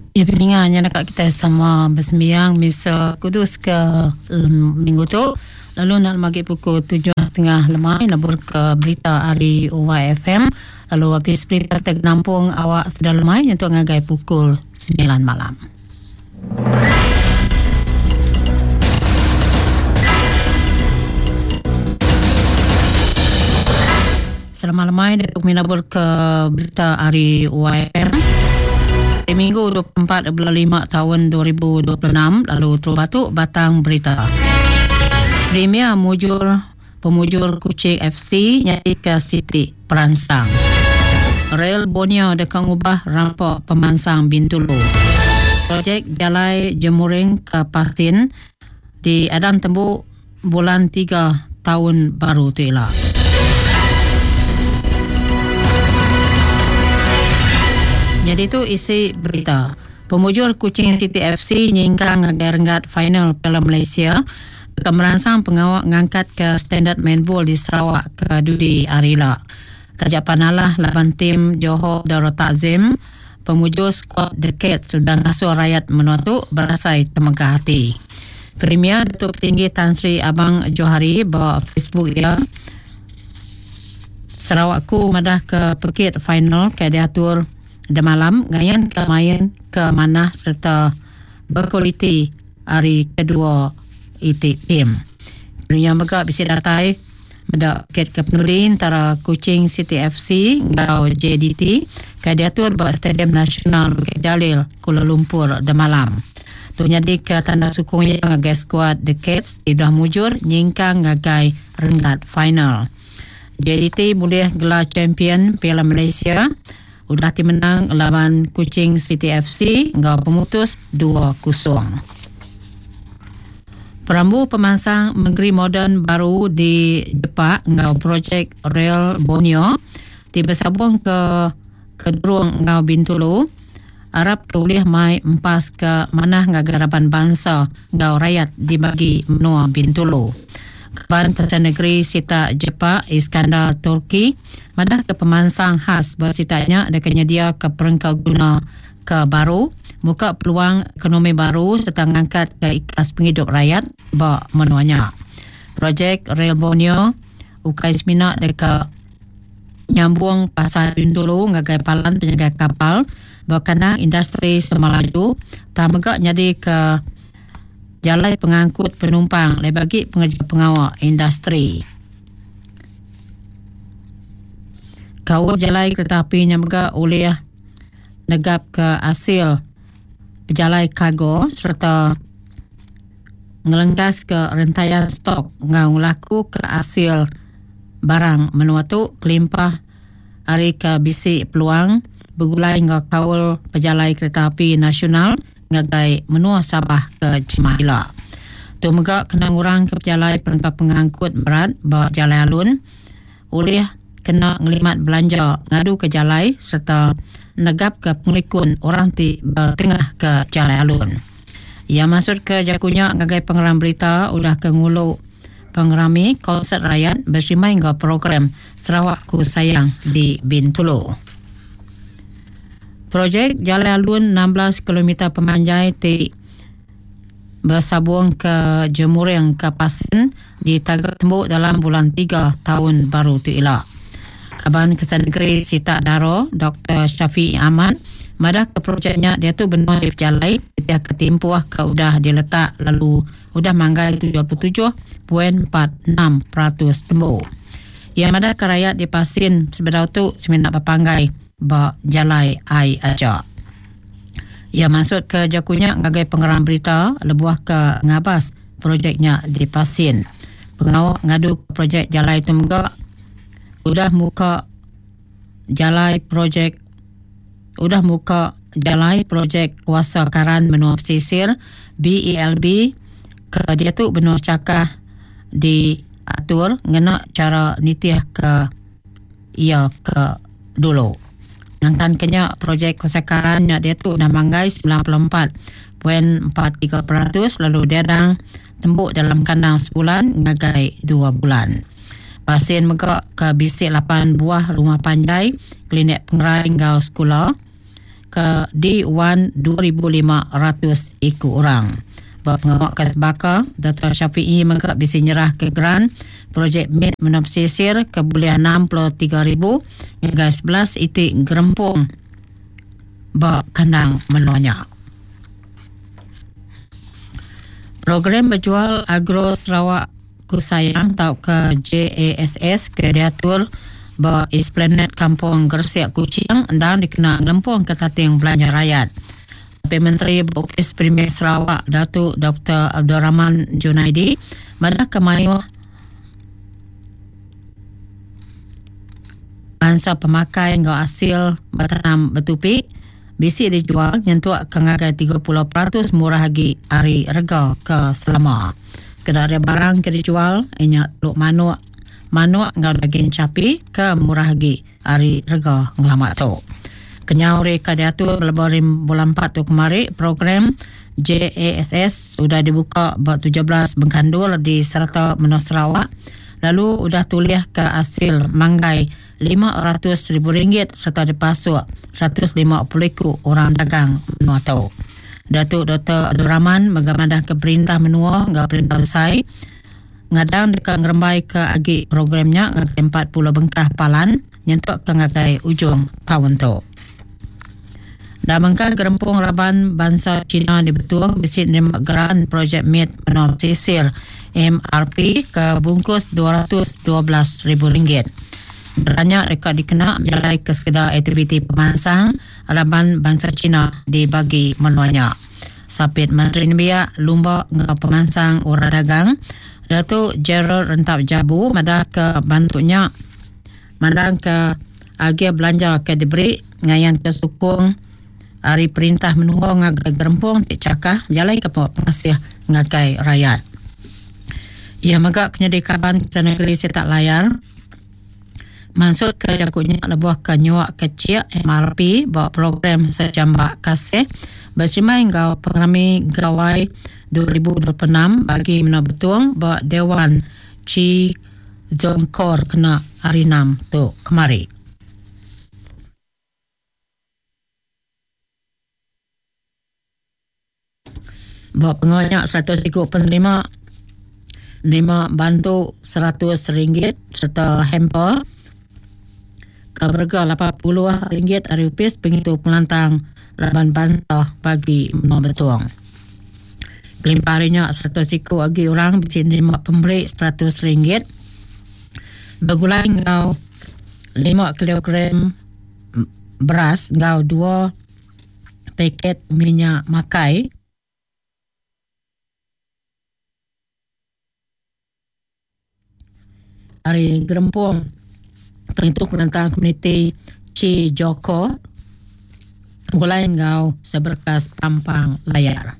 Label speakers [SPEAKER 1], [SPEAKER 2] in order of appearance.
[SPEAKER 1] Ya, peningannya nak kita sama bersembiang misa kudus ke minggu tu. Lalu nak bagi pukul 7.30 lemai nabur ke berita hari UYFM. Lalu habis berita tergenampung awak sudah lemai untuk ngagai pukul 9 malam. Selama lemai Datuk minabur ke berita hari UYFM. Minggu 24 bulan 5 tahun 2026 lalu terbatuk batang berita. Premier pemujur Kuching FC nyati ke Siti perangsang. Rail Borneo dekang ubah rampok pemansang Bintulu. Projek Jalai Jemuring ke Pastin di Adan Tembuk bulan 3 tahun baru tu ialah. Jadi itu isi berita. Pemujur Kuching City FC nyingkang ngagay-renggat final Piala Malaysia. Merangsang pengawak ngangkat ke standard main ball di Sarawak ke Dudi Arila. Kajak panalah laban tim Johor Darul Takzim. Pemujur skuad The Cats sudah ngasuh rakyat menuatu berasai temegah hati. Premier Datuk Petinggi Tan Sri Abang Johari bawa Facebook dia. Sarawakku madah ke pekit final ke diatur de malam ngayan ke main ke mana serta berkualiti hari kedua itu tim. Yang megak bisa datai medak ket ke penulin antara Kuching City FC ngau JDT ke diatur bawa Stadium Nasional Bukit Jalil Kuala Lumpur de malam. Tu nyadi ke tanda sukungnya ngagai skuad The Cats dah mujur nyingkang ngagai renggat final. JDT boleh gelar champion Piala Malaysia. Udah menang lawan Kuching City FC ngau pemutus 2-0. Perambu pemansang negeri moden baru di Jepang ngau projek Rail Borneo tiba sabung ke Kedurung ngau Bintulu. Arab keulih mai empas ke manah ngagarapan bangsa ngau rakyat dibagi menua Bintulu. Keban Perdana Negeri Sita Jepang Iskandar Turki madah ke pemansang khas bersitanya ada kenyedia ke perengkau guna ke baru muka peluang ekonomi baru serta ngangkat ke ikas penghidup rakyat bak menuanya. Projek Rail Borneo ukai semina deka nyambung pasar Bintulu ngagai palan penjaga kapal bakana industri semalaju tak megak nyadi ke jalai pengangkut penumpang le bagi pengerja pengawal industri. Kau jalai kereta api yang megak oleh negap ke hasil pejalai kargo serta ngelenggas ke rentaian stok ngau laku ke hasil barang menuatu kelimpah hari ke bisi peluang bergulai ngau kaul pejalai kereta api nasional ngagai menua Sabah ke Jemaila. Tu megak kena ngurang ke pejalai perangkap pengangkut berat bawa jalai alun oleh kena ngelimat belanja ngadu ke jalai serta negap ke pengelikun orang ti bertengah ke jalai alun. Ia masuk ke jakunya ngagai pengeram berita udah ke ngulu pengerami konsert rakyat bersimai ngau program Sarawakku Sayang di Bintulu. Projek Jalai Alun 16 km pemanjai ti bersabung ke Jemuring ke Pastin di Tagak Tembuk dalam bulan 3 tahun baru tu ialah. Kaban Kesan Negeri Sita Daro Dr. Syafiq Ahmad madah ke projeknya dia tu benua di Jalai dia ketimpuah ke udah diletak lalu udah manggai 77.46% tembuk. Yang madah ke rakyat di Pastin sebedau tu seminat berpanggai ba jalai ai aja. Ia masuk ke jakunya ngagai pengeram berita lebuah ke ngabas projeknya di Pasin. Pengawak ngadu projek jalai tu megak udah muka jalai projek kuasa karan menua pesisir BELB ke dia tu benua cakah diatur ngena cara nitiah ke ia ke dulu. Nangkan kenya projek kesekaran dia tu dah manggai 94.43% lalu dedang tembuk dalam kandang sebulan ngagai 2 bulan. Pasien megak ke bisik 8 buah rumah panjai, klinik pengerai ngau sekolah. ke D1 2,500 ekor orang. Pengawal Kasbaka Dr. Syafi'i menggak bisa nyerah ke grant projek MIT Menop Sisir kebulian 63,000 hingga 11 itik gerempung kandang menonyak. Program berjual Agro Sarawak Kusayang atau ke JASS ke diatur Esplanade Kampung Gersiak Kuching dan dikenal Lempung ke Tating Belanja Rakyat. Menteri Beropis Premier Sarawak Datuk Dr. Abdul Rahman Junaidi madah kemayu bangsa pemakai ngau hasil bertanam betupi bisi dijual nyentuak ke ngagai 30% murah lagi hari rega ke selama. Sekedar barang ke dijual inya luk manuk ngau daging capi ke murah lagi hari rega ngelamat tu. Kenyauri kadiatu lebarim bulan 4 tu kemari program JASS sudah dibuka 17 Bengkandul di serta Menor Sarawak. Lalu sudah tulis ke hasil manggai RM500,000 serta dipasuk 150 orang dagang menua tau. Datuk Dr. Abdul Rahman mengamandah ke perintah menua ngau perintah besai ngadang dekat ngerembai ke agi programnya ngagai 40 bengkah palan nyentuk ke ngagai ujung tahun tu. Dan mengkah gerempung Raban bangsa Cina di Betul bisi nerima geran projek MIT Menop Sisir MRP ke bungkus RM212,000. Banyak dekat dikenal menjalai ke sekedar aktiviti pemansang Raban bangsa Cina dibagi menuanya. Sapit Menteri Nebia Lumba ngau pemansang orang dagang Datuk Gerald Rentap Jabu madah ke bantunya madah ke agia belanja ke diberi ngayan ke sukung hari perintah menunggu ngagai gerempung tik cakah jalai ke pengasih ngagai rakyat. Ia megak kenyedekaban kita negeri setak layar maksud ke yakutnya lebuah ke nyuak kecil MRP bawa program sejambak kasih bersimai ngau pengrami gawai 2026 bagi menua betul bawa Dewan Ci Zongkor kena hari 6 tu kemari. Bawa pengonyak 100 ikut penerima bantu RM100 serta hamper ke harga RM80 hari upis pengitu pelantang Raban bantah bagi menua betuang. Kelimparinya 100 ikut bagi orang bisa menerima pemberi RM100 bergulai ngau 5 kilogram beras ngau 2 paket minyak makai hari gerempung untuk penentang komuniti Ci Joko mulai ngau seberkas pampang layar.